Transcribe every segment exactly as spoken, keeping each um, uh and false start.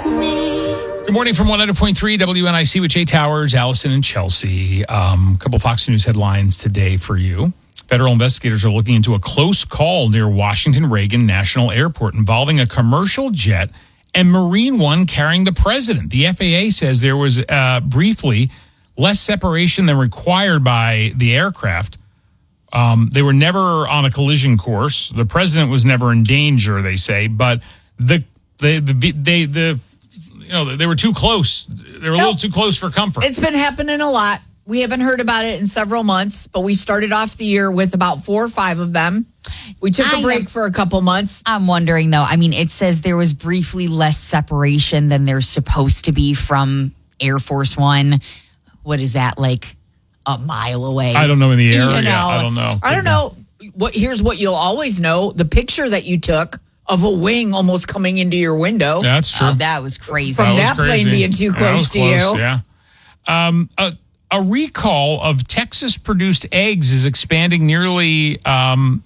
just me. Good morning from one hundred point three W N I C with Jay Towers, Allison, and Chelsea. Um, a couple Fox News headlines today for you. Federal investigators are looking into a close call near Washington Reagan National Airport involving a commercial jet and Marine One carrying the president. The F A A says there was uh, briefly less separation than required by the aircraft. Um, they were never on a collision course. The president was never in danger, they say, but the they the they the you know they were too close. They were a Nope. little too close for comfort. It's been happening a lot. We haven't heard about it in several months, but we started off the year with about four or five of them. We took a I break am- for a couple months. I'm wondering, though. I mean, it says there was briefly less separation than there's supposed to be from Air Force One. What is that, like a mile away? I don't know in the air. You know, yeah, I don't know. I don't know. What here's what you'll always know: the picture that you took of a wing almost coming into your window. That's true. Oh, that was crazy. From That that was plane crazy. being too That close was to close, you. Yeah. Um, a, a recall of Texas-produced eggs is expanding nearly um,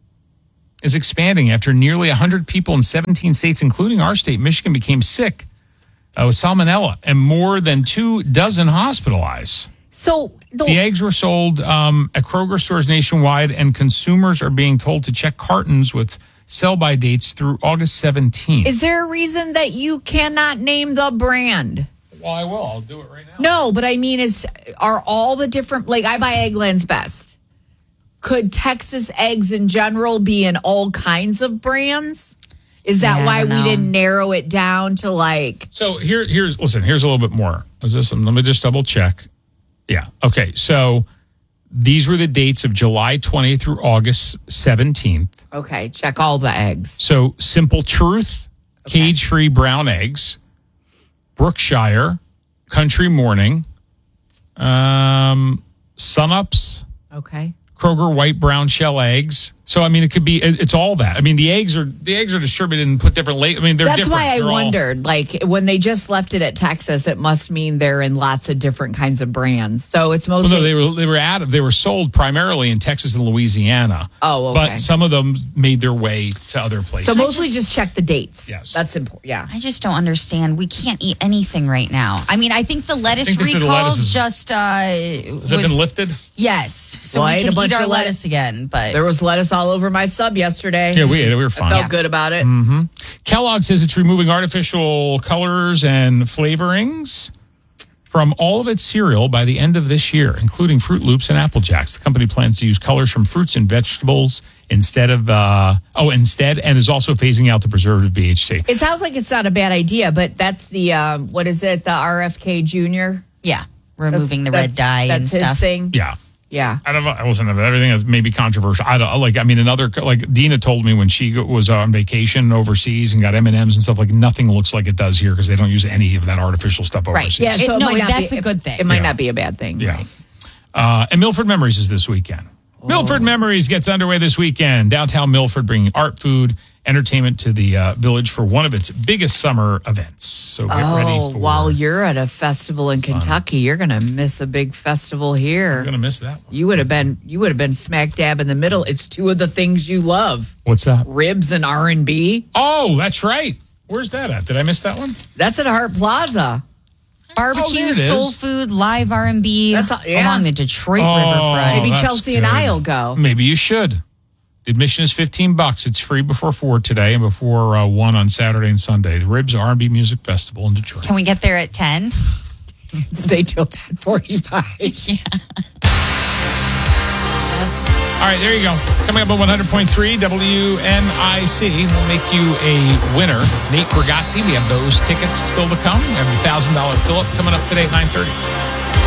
is expanding after nearly one hundred people in seventeen states, including our state, Michigan, became sick uh, with salmonella, and more than two dozen hospitalized. So the, The eggs were sold um, at Kroger stores nationwide, and consumers are being told to check cartons with sell-by dates through August seventeenth. is there a reason that you cannot name the brand? Well, I will. I'll do it right now. No, but I mean, is are all the different, like I buy Eggland's Best. Could Texas eggs in general be in all kinds of brands? Is that Yeah, I why don't we know. didn't narrow it down to like, So here, here's listen. Here's a little bit more. Is this? Let me just double check. Yeah. Okay. So these were the dates of July twentieth through August seventeenth. okay, check all the eggs. So Simple Truth, Okay. cage-free brown eggs, Brookshire, Country Morning, um, Sunups, Okay. Kroger white brown shell eggs. So I mean, it could be. it- It's all that. I mean, the eggs are the eggs are distributed and put different. La- I mean, they're That's different. why I They're all- wondered, like when they just left it at Texas, it must mean they're in lots of different kinds of brands. So it's Well, mostly, no, they were they were out of, they were sold primarily in Texas and Louisiana. Oh, okay. But some of them made their way to other places. so mostly just- just check the dates. Yes. That's important. Yeah. I just don't understand. We can't eat anything right now. I mean, I think the lettuce think they said the recall lettuce is- just uh, Has that was been lifted? yes. So Well, I we ate a can bunch eat our of lettuce. lettuce again. But There was lettuce all over my sub yesterday. Yeah, we ate it. We were I fine. felt good about it. Kellogg says it's removing artificial colors and flavorings from all of its cereal by the end of this year, including Fruit Loops and Apple Jacks. The company plans to use colors from fruits and vegetables instead of uh, oh, instead, and is also phasing out the preservative B H T. It sounds like it's not a bad idea, but that's the, um, what is it, the R F K Junior? yeah, removing the red That's- dye that's and his stuff. thing. Yeah. Yeah. I don't know. Listen, everything that's maybe controversial. I don't like. I mean, another like Dina told me when she was on vacation overseas and got M and M's and stuff. Like nothing looks like it does here because they don't use any of that artificial stuff Right. overseas. Yeah, It- so it no, might not that's be- a good thing. It might Yeah. not be a bad thing. Yeah. Right. Uh, and Milford Memories is this weekend. Milford Memories gets underway this weekend. Downtown Milford bringing art, food, entertainment to the uh, village for one of its biggest summer events. So get ready Oh, for. while you're at a festival in Kentucky, you're going to miss a big festival here. I'm gonna miss that one. You would have been you would have been smack dab in the middle. It's two of the things you love: What's that? ribs and R and B. Oh, that's right. Where's that at? Did I miss that one? That's at Hart Plaza. Barbecue, Oh, there it soul is. food, live R and B That's a- yeah. along the Detroit Oh, riverfront. Maybe that's Chelsea and good. I'll go. Maybe you should. The admission is fifteen bucks. It's free before four today and before uh, one on Saturday and Sunday. The Ribs R and B Music Festival in Detroit. Can we get there at ten? Stay till ten forty-five. Yeah. All right, there you go. Coming up at one hundred point three W N I C, we'll make you a winner. Nate Bargatze, we have those tickets still to come. We have the one thousand dollars fill-up coming up today at nine thirty.